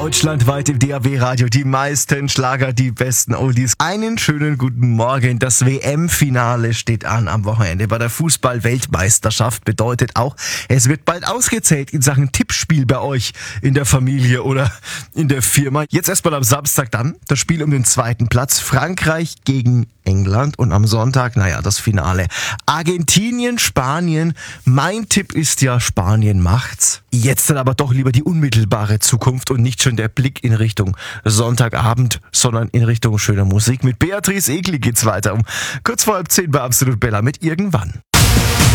Deutschlandweit im DAB-Radio die meisten Schlager, die besten Oldies. Einen schönen guten Morgen. Das WM-Finale steht an am Wochenende bei der Fußball-Weltmeisterschaft. Bedeutet auch, es wird bald ausgezählt in Sachen Tippspiel bei euch in der Familie oder in der Firma. Jetzt erstmal am Samstag dann das Spiel um den zweiten Platz. Frankreich gegen England und am Sonntag, das Finale. Argentinien, Spanien. Mein Tipp ist ja, Spanien macht's. Jetzt dann aber doch lieber die unmittelbare Zukunft und nicht schon der Blick in Richtung Sonntagabend, sondern in Richtung schöner Musik. Mit Beatrice Egli geht's weiter um kurz vor 9:30 bei Absolut Bella mit Irgendwann.